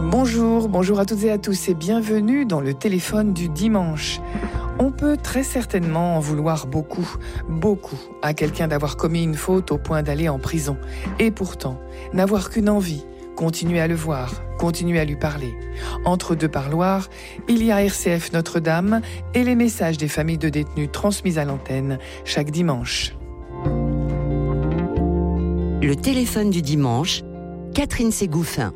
Bonjour à toutes et à tous et bienvenue dans le téléphone du dimanche. On peut très certainement en vouloir beaucoup à quelqu'un d'avoir commis une faute au point d'aller en prison. Et pourtant, n'avoir qu'une envie, continuer à le voir, continuer à lui parler. Entre deux parloirs, il y a RCF Notre-Dame et les messages des familles de détenus transmis à l'antenne chaque dimanche. Le téléphone du dimanche, Catherine Ségouffin.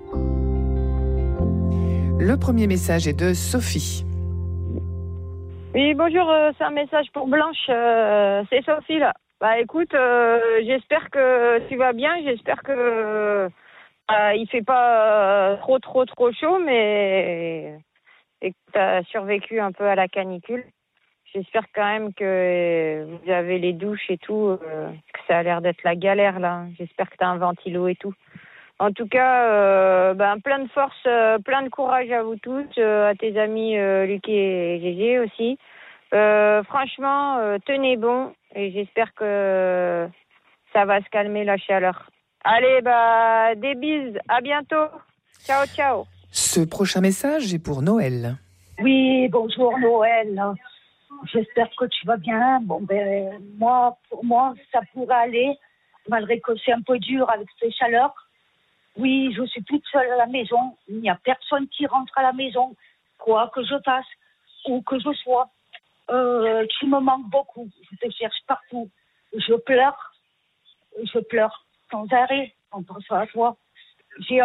Le premier message est de Sophie. Oui, bonjour, c'est un message pour Blanche, c'est Sophie là. Bah écoute, j'espère que tu vas bien, j'espère que il fait pas trop chaud, mais et que tu as survécu un peu à la canicule. J'espère quand même que vous avez les douches et tout, que ça a l'air d'être la galère là. J'espère que tu as un ventilo et tout. En tout cas, plein de force, plein de courage à vous tous, à tes amis Luc et Gégé aussi. Franchement, tenez bon et j'espère que ça va se calmer la chaleur. Allez, des bises, à bientôt. Ciao. Ce prochain message est pour Noël. Oui, bonjour Noël. J'espère que tu vas bien. Pour moi, ça pourrait aller, malgré que c'est un peu dur avec ces chaleurs. Oui, je suis toute seule à la maison. Il n'y a personne qui rentre à la maison, quoi que je fasse, où que je sois. Tu me manques beaucoup. Je te cherche partout. Je pleure sans arrêt en pensant à toi. J'ai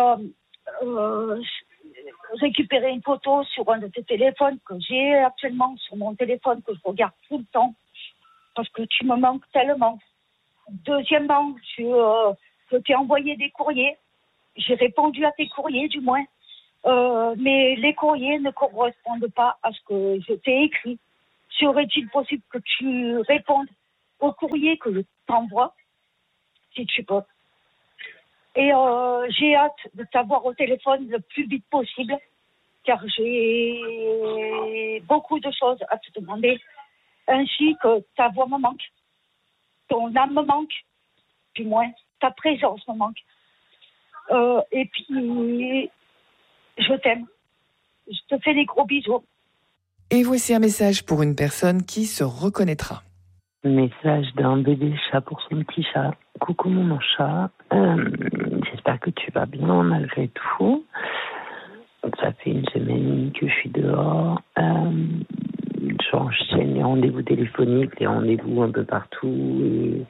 récupéré une photo sur un de tes téléphones que j'ai actuellement sur mon téléphone, que je regarde tout le temps, parce que tu me manques tellement. Deuxièmement, je t'ai envoyé des courriers. J'ai répondu à tes courriers, du moins. Mais les courriers ne correspondent pas à ce que je t'ai écrit. Serait-il possible que tu répondes au courrier que je t'envoie, si tu peux? Et j'ai hâte de t'avoir au téléphone le plus vite possible, car j'ai beaucoup de choses à te demander, ainsi que ta voix me manque, ton âme me manque, du moins ta présence me manque. Et puis, je t'aime. Je te fais des gros bisous. Et voici un message pour une personne qui se reconnaîtra. Message d'un bébé chat pour son petit chat. Coucou mon chat. J'espère que tu vas bien malgré tout. Ça fait une semaine que je suis dehors. J'enchaîne les rendez-vous téléphoniques, les rendez-vous un peu partout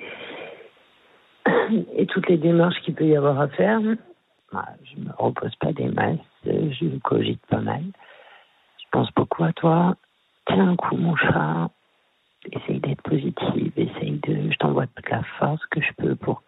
et toutes les démarches qu'il peut y avoir à faire. Je me repose pas des masses, je cogite pas mal. Je pense beaucoup à toi. Tiens un coup mon chat. Essaye d'être positive, je t'envoie toute la force que je peux pour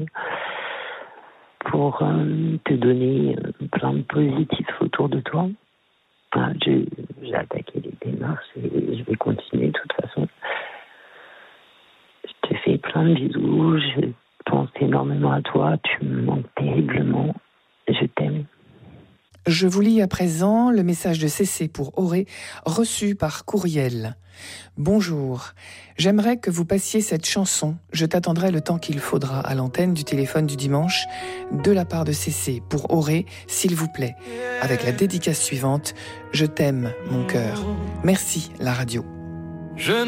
te donner plein de positifs autour de toi. J'ai attaqué les démarches et je vais continuer de toute façon. Je te fais plein de bisous, je pense énormément à toi, tu me manques terriblement, je t'aime. Je vous lis à présent le message de CC pour Auré, reçu par courriel. Bonjour, j'aimerais que vous passiez cette chanson. Je t'attendrai le temps qu'il faudra à l'antenne du téléphone du dimanche de la part de CC pour Auré, s'il vous plaît. Avec la dédicace suivante, je t'aime, mon cœur. Merci, la radio.